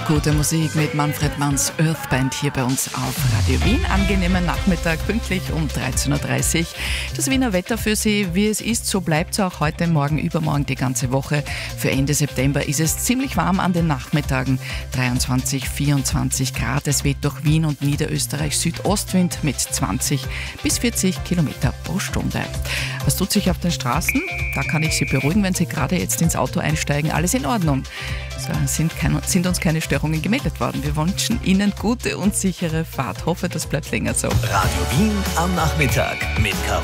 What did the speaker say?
Gute Musik mit Manfred Manns Earthband hier bei uns auf Radio Wien. Angenehmen Nachmittag, pünktlich um 13.30 Uhr. Das Wiener Wetter für Sie, wie es ist, so bleibt es auch heute, morgen, übermorgen, die ganze Woche. Für Ende September ist es ziemlich warm an den Nachmittagen, 23, 24 Grad. Es weht durch Wien und Niederösterreich Südostwind mit 20 bis 40 Kilometer pro Stunde. Was tut sich auf den Straßen? Da kann ich Sie beruhigen, wenn Sie gerade jetzt ins Auto einsteigen. Alles in Ordnung. Sind uns keine Störungen gemeldet worden. Wir wünschen Ihnen gute und sichere Fahrt. Hoffe, das bleibt länger so. Radio Wien am Nachmittag mit Caro